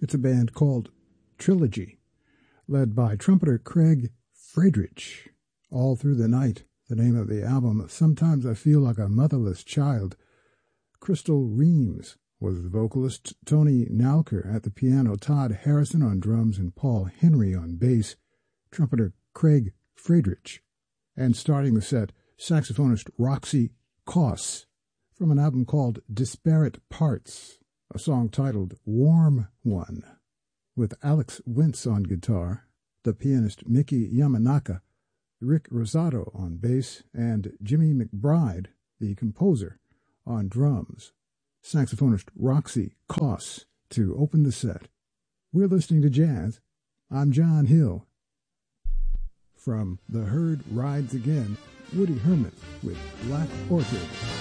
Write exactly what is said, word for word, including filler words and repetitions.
It's a band called Trilogy, led by trumpeter Craig Friedrich. All Through the Night, the name of the album. Sometimes I Feel Like a Motherless Child. Crystal Reams was the vocalist, Tony Nalker at the piano, Todd Harrison on drums, and Paul Henry on bass, trumpeter Craig Friedrich. And starting the set, saxophonist Roxy Koss from an album called Disparate Parts, a song titled Warm One, with Alex Wentz on guitar, the pianist Mickey Yamanaka, Rick Rosato on bass, and Jimmy McBride, the composer, on drums. Saxophonist Roxy Koss to open the set. We're listening to jazz. I'm John Hill. From The Herd Rides Again, Woody Herman with Black Orchid.